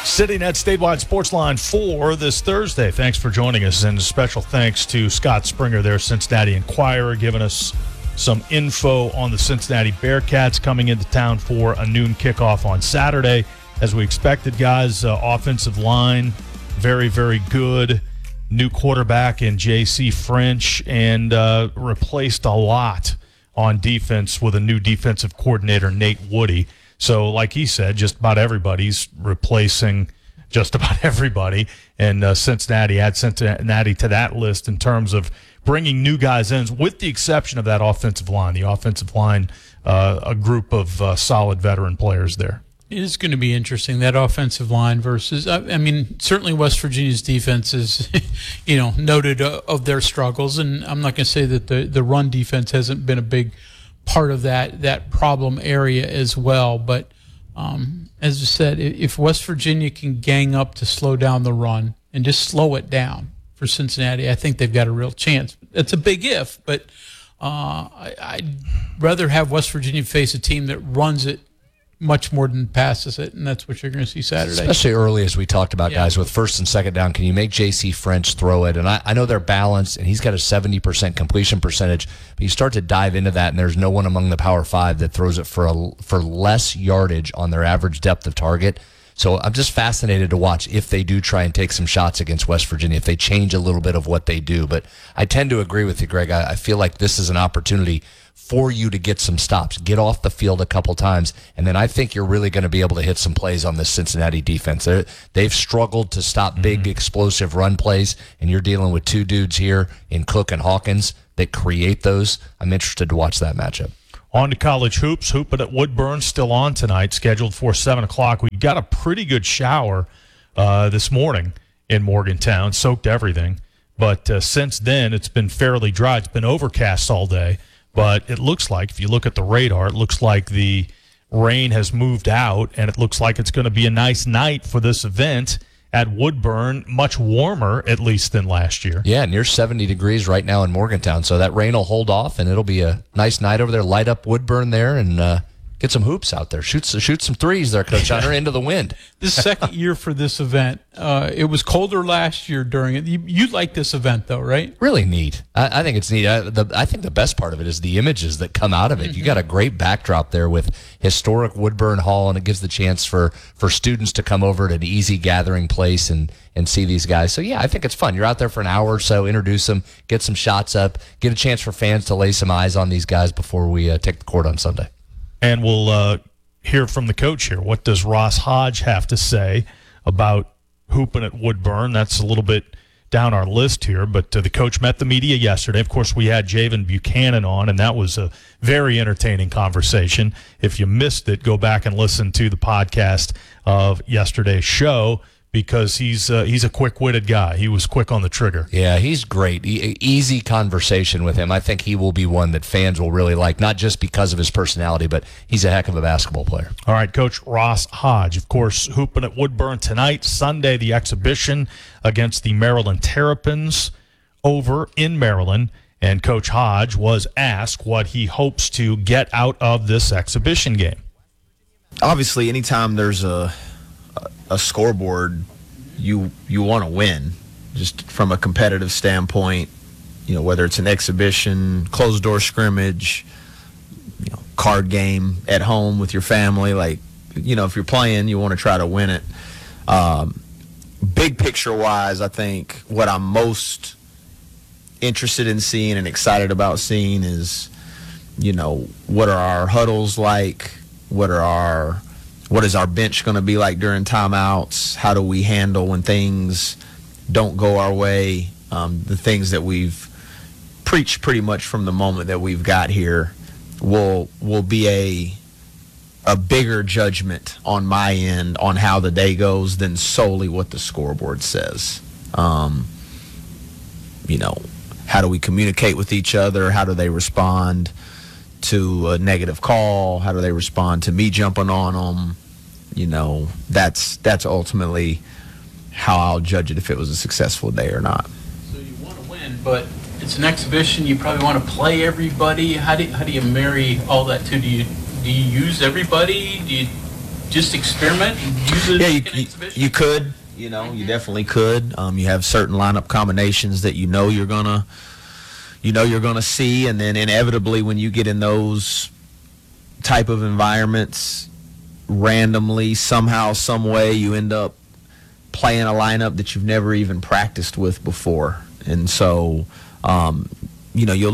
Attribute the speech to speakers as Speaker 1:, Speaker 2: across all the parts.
Speaker 1: Sitting at Statewide Sports Line 4 this Thursday. Thanks for joining us, and a special thanks to Scott Springer there, Cincinnati Enquirer, giving us some info on the Cincinnati Bearcats coming into town for a noon kickoff on Saturday. As we expected, guys, offensive line, very, very good. New quarterback in J.C. French, and replaced a lot on defense with a new defensive coordinator, Nate Woody. So, like he said, just about everybody's replacing just about everybody. And Cincinnati adds Cincinnati to that list in terms of bringing new guys in, with the exception of that offensive line. The offensive line, a group of solid veteran players there.
Speaker 2: It is going to be interesting, that offensive line versus, I mean, certainly West Virginia's defense is, noted of their struggles. And I'm not going to say that the run defense hasn't been a big part of that problem area as well. But as I said, if West Virginia can gang up to slow down the run and just slow it down for Cincinnati, I think they've got a real chance. It's a big if, but I'd rather have West Virginia face a team that runs it much more than passes it, and that's what you're going to see Saturday.
Speaker 3: Especially early, as we talked about, guys, with first and second down. Can you make J.C. French throw it? And I know they're balanced, and he's got a 70% completion percentage, but you start to dive into that, and there's no one among the Power Five that throws it for less yardage on their average depth of target. So I'm just fascinated to watch if they do try and take some shots against West Virginia, if they change a little bit of what they do. But I tend to agree with you, Greg. I feel like this is an opportunity for you to get some stops, get off the field a couple times, and then I think you're really going to be able to hit some plays on this Cincinnati defense. They've struggled to stop big, explosive run plays, and you're dealing with two dudes here in Cook and Hawkins that create those. I'm interested to watch that matchup.
Speaker 1: On to college hoops. Hooping at Woodburn still on tonight, scheduled for 7 o'clock. We got a pretty good shower this morning in Morgantown, soaked everything. But since then, it's been fairly dry. It's been overcast all day. But it looks like, if you look at the radar, it looks like the rain has moved out, and it looks like it's going to be a nice night for this event at Woodburn, much warmer, at least, than last year.
Speaker 3: Yeah, near 70 degrees right now in Morgantown, so that rain will hold off, and it'll be a nice night over there. Light up Woodburn there, and get some hoops out there. Shoot some threes there, Coach Hunter, into the wind.
Speaker 2: This second year for this event, it was colder last year during it. You like this event, though, right?
Speaker 3: Really neat. I think it's neat. I think the best part of it is the images that come out of it. You got a great backdrop there with historic Woodburn Hall, and it gives the chance for students to come over to an easy gathering place and see these guys. So, yeah, I think it's fun. You're out there for an hour or so, introduce them, get some shots up, get a chance for fans to lay some eyes on these guys before we take the court on Sunday.
Speaker 1: And we'll hear from the coach here. What does Ross Hodge have to say about hooping at Woodburn? That's a little bit down our list here, but the coach met the media yesterday. Of course, we had Javen Buchanan on, and that was a very entertaining conversation. If you missed it, go back and listen to the podcast of yesterday's show, because he's a quick-witted guy. He was quick on the trigger.
Speaker 3: Yeah, he's great. Easy conversation with him. I think he will be one that fans will really like, not just because of his personality, but he's a heck of a basketball player.
Speaker 1: All right, Coach Ross Hodge, of course, hooping at Woodburn tonight. Sunday, the exhibition against the Maryland Terrapins over in Maryland. And Coach Hodge was asked what he hopes to get out of this exhibition game.
Speaker 4: Obviously, anytime there's a scoreboard, you want to win, just from a competitive standpoint. Whether it's an exhibition, closed door scrimmage, card game at home with your family, if you're playing, you want to try to win it. Big picture wise, I think what I'm most interested in seeing and excited about seeing is, what are our huddles like? What is our bench going to be like during timeouts? How do we handle when things don't go our way? The things that we've preached pretty much from the moment that we've got here will be a bigger judgment on my end on how the day goes than solely what the scoreboard says. How do we communicate with each other? How do they respond to a negative call? How do they respond to me jumping on them? That's ultimately how I'll judge it, if it was a successful day or not.
Speaker 2: So you want to win, but it's an exhibition. You probably want to play everybody. How do you marry all that too? Do you use everybody? just experiment and use it
Speaker 4: Yeah,
Speaker 2: in an exhibition?
Speaker 4: you could. You definitely could. You have certain lineup combinations that you're gonna see, and then inevitably when you get in those type of environments, randomly, somehow, some way, you end up playing a lineup that you've never even practiced with before, and so you'll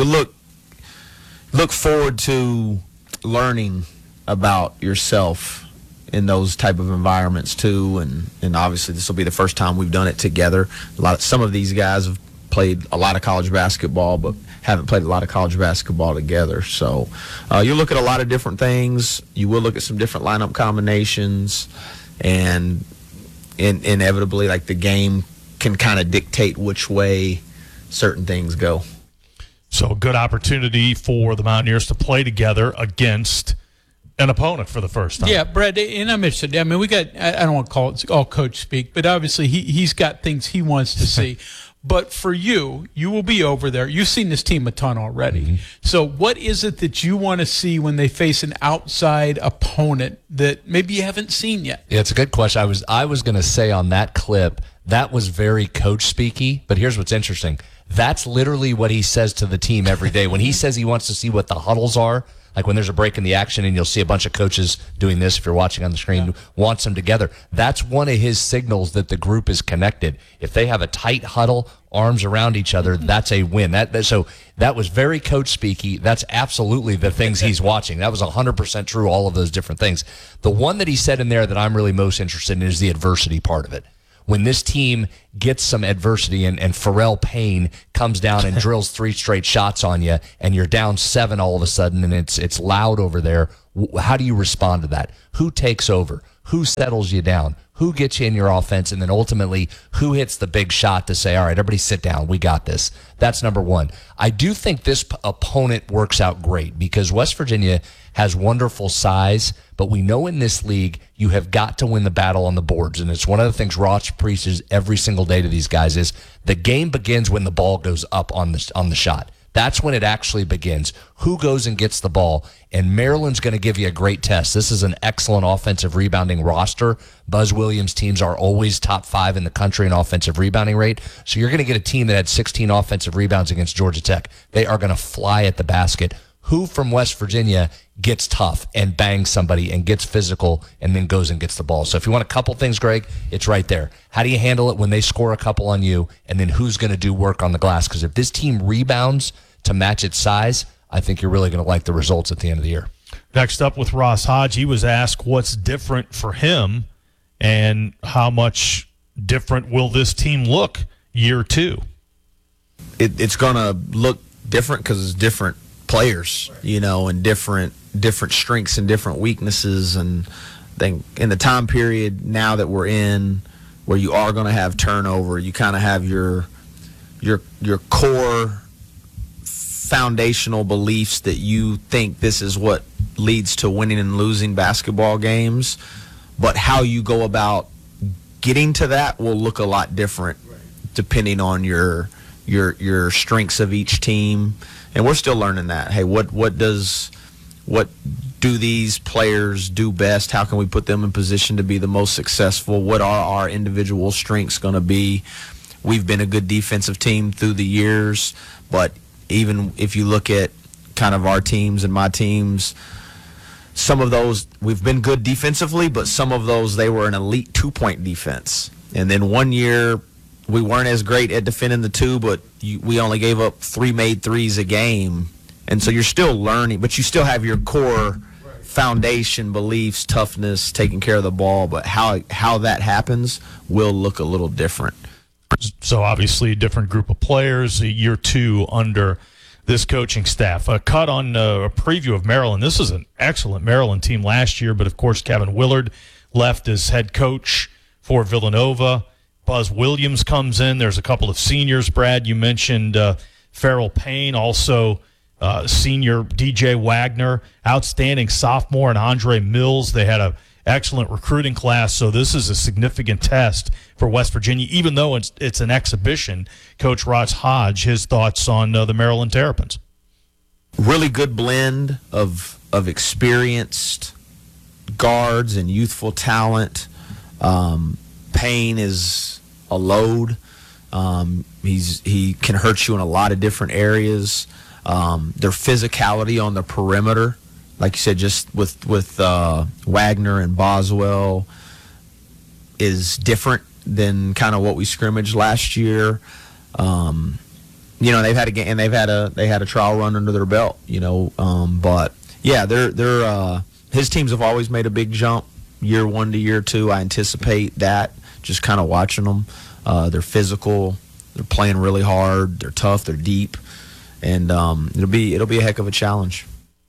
Speaker 4: look forward to learning about yourself in those type of environments too, and obviously this will be the first time we've done it together. Some of these guys have played a lot of college basketball, but haven't played a lot of college basketball together. So you'll look at a lot of different things. You will look at some different lineup combinations, and inevitably, like, the game can kind of dictate which way certain things go.
Speaker 1: So a good opportunity for the Mountaineers to play together against an opponent for the first time.
Speaker 2: Yeah, Brad, and I'm interested. I mean, we got, I don't want to call it all coach speak, but obviously he's got things he wants to see. But for you will be over there. You've seen this team a ton already. Mm-hmm. So what is it that you want to see when they face an outside opponent that maybe you haven't seen yet?
Speaker 3: Yeah, it's a good question. I was going to say on that clip, that was very coach speaky, but here's what's interesting. That's literally what he says to the team every day. When he says he wants to see what the huddles are, like when there's a break in the action and you'll see a bunch of coaches doing this, if you're watching on the screen, wants them together. That's one of his signals that the group is connected. If they have a tight huddle, arms around each other, that's a win. So that was very coach speaky. That's absolutely the things he's watching. That was 100% true, all of those different things. The one that he said in there that I'm really most interested in is the adversity part of it. When this team gets some adversity and Pharrell Payne comes down and drills 3 straight shots on you and you're down 7 all of a sudden and it's loud over there, how do you respond to that? Who takes over? Who settles you down? Who gets you in your offense? And then ultimately, who hits the big shot to say, all right, everybody sit down. We got this. That's number one. I do think this opponent works out great because West Virginia has wonderful size, but we know in this league you have got to win the battle on the boards. And it's one of the things Ross preaches every single day to these guys is the game begins when the ball goes up on the shot. That's when it actually begins. Who goes and gets the ball? And Maryland's going to give you a great test. This is an excellent offensive rebounding roster. Buzz Williams' teams are always top 5 in the country in offensive rebounding rate. So you're going to get a team that had 16 offensive rebounds against Georgia Tech. They are going to fly at the basket. Who from West Virginia gets tough and bangs somebody and gets physical and then goes and gets the ball? So if you want a couple things, Greg, it's right there. How do you handle it when they score a couple on you? And then who's going to do work on the glass? Because if this team rebounds to match its size, I think you're really going to like the results at the end of the year.
Speaker 1: Next up with Ross Hodge, he was asked what's different for him and how much different will this team look year 2?
Speaker 4: It's going to look different because it's different players, and different strengths and different weaknesses. And I think in the time period now that we're in, where you are going to have turnover, you kind of have your core foundational beliefs that you think this is what leads to winning and losing basketball games, but how you go about getting to that will look a lot different depending on your strengths of each team. And we're still learning that. Hey, what do these players do best? How can we put them in position to be the most successful? What are our individual strengths going to be? We've been a good defensive team through the years, but even if you look at kind of our teams and my teams, some of those we've been good defensively, but some of those they were an elite 2-point defense. And then one year we weren't as great at defending the 2, but we only gave up 3 made threes a game. And so you're still learning, but you still have your core foundation, beliefs, toughness, taking care of the ball. But how that happens will look a little different.
Speaker 1: So obviously a different group of players, year 2 under this coaching staff. A cut on a preview of Maryland. This is an excellent Maryland team last year, but of course Kevin Willard left as head coach for Villanova. Buzz Williams comes in. There's a couple of seniors, Brad. You mentioned Pharrell Payne, also senior DJ Wagner, outstanding sophomore, and Andre Mills. They had an excellent recruiting class, so this is a significant test for West Virginia, even though it's an exhibition. Coach Ross Hodge, his thoughts on the Maryland Terrapins.
Speaker 4: Really good blend of experienced guards and youthful talent. Payne is a load. He can hurt you in a lot of different areas. Their physicality on the perimeter, like you said, just with Wagner and Boswell, is different than kind of what we scrimmaged last year. They've had a game, and they had a trial run under their belt. But yeah, they're his teams have always made a big jump year 1 to year 2. I anticipate that just kind of watching them. They're physical. They're playing really hard. They're tough. They're deep, and it'll be a heck of a challenge.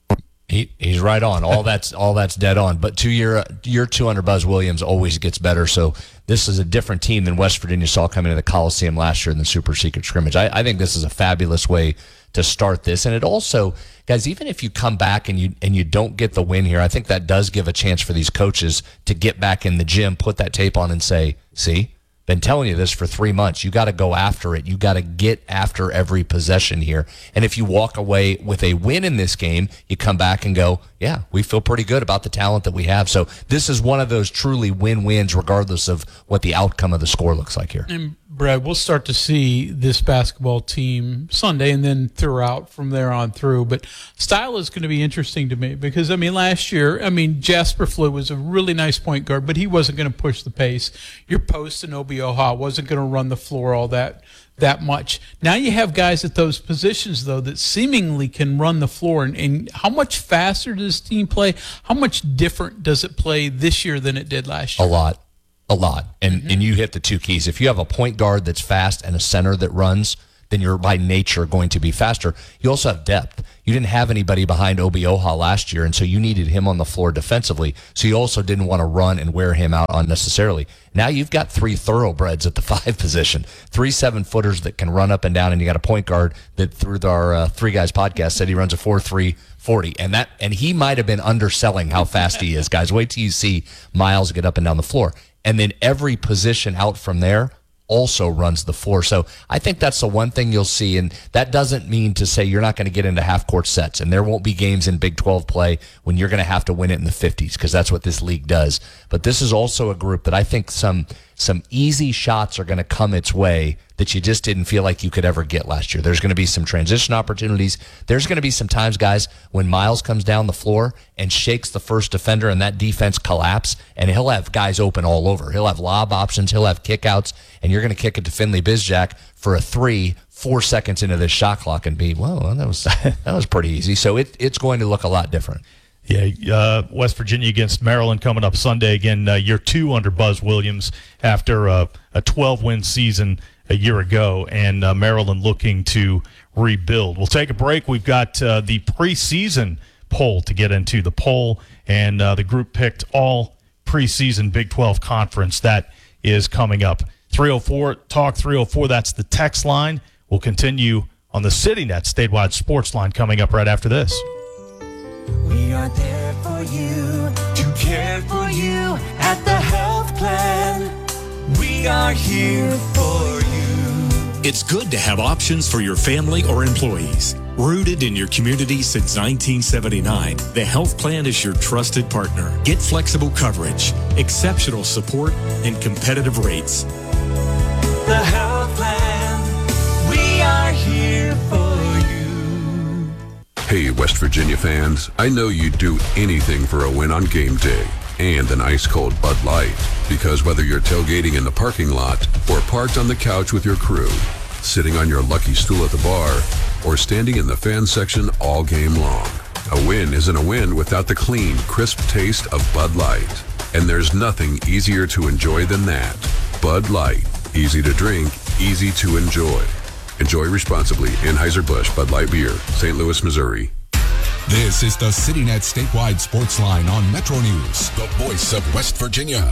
Speaker 3: He's right on. All that's dead on. But year 2 under Buzz Williams always gets better. So this is a different team than West Virginia saw coming into the Coliseum last year in the Super Secret Scrimmage. I think this is a fabulous way to start this. And it also, guys, even if you come back and you don't get the win here, I think that does give a chance for these coaches to get back in the gym, put that tape on, and say, see, been telling you this for 3 months. You got to go after it. You got to get after every possession here. And if you walk away with a win in this game, you come back and go, yeah, we feel pretty good about the talent that we have. So this is one of those truly win-wins regardless of what the outcome of the score looks like here.
Speaker 2: And Brad, we'll start to see this basketball team Sunday and then throughout from there on through. But style is going to be interesting to me because, last year, Jasper Flew was a really nice point guard, but he wasn't going to push the pace. Your post and Obi-Oha wasn't going to run the floor all that much. Now you have guys at those positions, though, that seemingly can run the floor. And how much faster does this team play? How much different does it play this year than it did last year?
Speaker 3: A lot. And you hit the two keys. If you have a point guard that's fast and a center that runs, then you're by nature going to be faster. You also have depth. You didn't have anybody behind Obi-Oha last year, and so you needed him on the floor defensively. So you also didn't want to run and wear him out unnecessarily. Now you've got 3 thoroughbreds at the 5 position, 3 7-footers that can run up and down, and you got a point guard that through our Three Guys podcast said he runs a 4.3 40, and he might have been underselling how fast he is, guys. Wait till you see Miles get up and down the floor. And then every position out from there also runs the floor. So I think that's the one thing you'll see, and that doesn't mean to say you're not going to get into half-court sets, and there won't be games in Big 12 play when you're going to have to win it in the 50s, because that's what this league does. But this is also a group that I think some easy shots are going to come its way that you just didn't feel like you could ever get last year. There's going to be some transition opportunities. There's going to be some times, guys, when Miles comes down the floor and shakes the first defender and that defense collapse, and he'll have guys open all over. He'll have lob options. He'll have kickouts, and you're going to kick it to Finley Bizjack for a 3, 4 seconds into this shot clock and be, well, that was pretty easy. So it's going to look a lot different.
Speaker 1: Yeah, West Virginia against Maryland coming up Sunday. Again, year 2 under Buzz Williams after a 12-win season a year ago, and Maryland looking to rebuild. We'll take a break. We've got the preseason poll to get into. The poll, and the group picked all preseason Big 12 conference. That is coming up. 304, Talk 304, that's the text line. We'll continue on the CityNet statewide sports line coming up right after this.
Speaker 5: We are there for you, to care for you at the health plan. We are here for you.
Speaker 6: It's good to have options for your family or employees. Rooted in your community since 1979, the health plan is your trusted partner. Get flexible coverage, exceptional support, and competitive rates.
Speaker 5: The health plan, we are here for you.
Speaker 7: Hey, West Virginia fans, I know you'd do anything for a win on game day and an ice-cold Bud Light. Because whether you're tailgating in the parking lot or parked on the couch with your crew, sitting on your lucky stool at the bar, or standing in the fan section all game long, a win isn't a win without the clean, crisp taste of Bud Light. And there's nothing easier to enjoy than that. Bud Light. Easy to drink, easy to enjoy. Enjoy responsibly. Anheuser-Busch Bud Light Beer, St. Louis, Missouri.
Speaker 8: This is the CityNet statewide sports line on Metro News, the voice of West Virginia.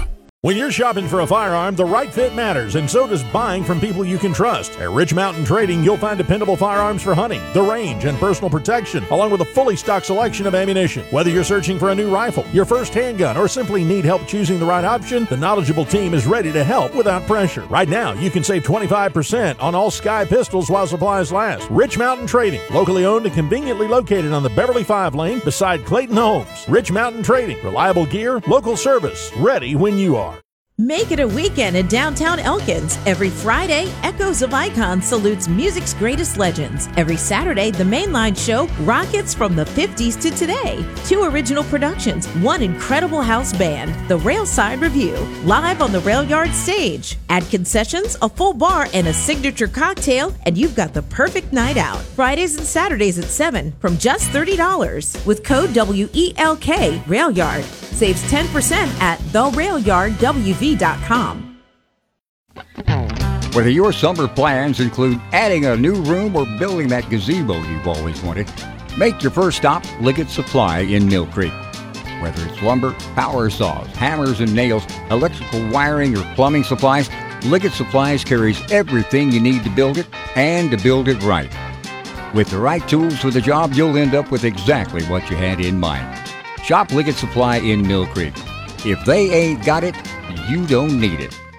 Speaker 8: When you're shopping for a firearm, the right fit matters, and so does buying from people you can trust. At Rich Mountain Trading, you'll find dependable firearms for hunting, the range, and personal protection, along with a fully stocked selection of ammunition. Whether you're searching for a new rifle, your first handgun, or simply need help choosing the right option, the knowledgeable team is ready to help without pressure. Right now, you can save 25% on all Sky pistols while supplies last. Rich Mountain Trading, locally owned and conveniently located on the Beverly 5 lane beside Clayton Homes. Rich Mountain Trading, reliable gear, local service, ready when you are.
Speaker 9: Make it a weekend in downtown Elkins. Every Friday, Echoes of Icon salutes music's greatest legends. Every Saturday, the Mainline show rockets from the 50s to today. 2 original productions, 1 incredible house band, the Railside Review, live on the Rail Yard stage. Add concessions, a full bar, and a signature cocktail, and you've got the perfect night out. Fridays and Saturdays at 7 from just $30. With code WELK, Rail Yard. Saves 10% at therailyardwv.com.
Speaker 10: Whether your summer plans include adding a new room or building that gazebo you've always wanted, make your first stop Liggett Supply in Mill Creek. Whether it's lumber, power saws, hammers and nails, electrical wiring, or plumbing supplies, Liggett Supplies carries everything you need to build it and to build it right. With the right tools for the job, you'll end up with exactly what you had in mind. Shop Liggett Supply in Mill Creek. If they ain't got it, you don't need it.